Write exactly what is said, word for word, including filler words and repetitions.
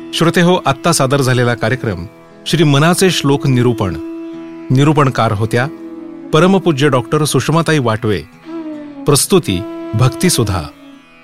श्रोते हो, आत्ता सादर झालेला कार्यक्रम श्री मनाचे श्लोक निरूपण. निरूपणकार होत्या परमपूज्य डॉक्टर सुषमाताई वाटवे. प्रस्तुती भक्तिसुधा.